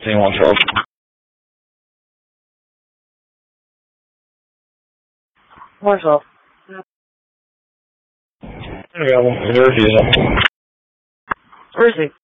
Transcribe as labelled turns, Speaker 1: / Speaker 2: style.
Speaker 1: Tem one 12.
Speaker 2: One 12.
Speaker 1: Available. Is there a refusal?
Speaker 2: Where is he?